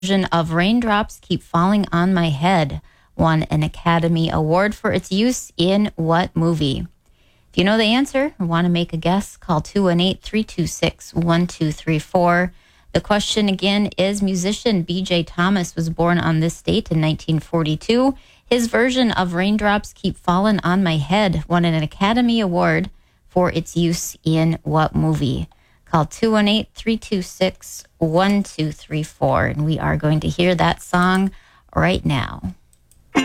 version of Raindrops Keep Falling on My Head won an Academy Award for its use in what movie? If you know the answer or want to make a guess, call 218-326-1234. The question again is, musician B.J. Thomas was born on this date in 1942. His version of Raindrops Keep Falling on My Head won an Academy Award for its use in what movie? Call 218-326-1234. And we are going to hear that song right now.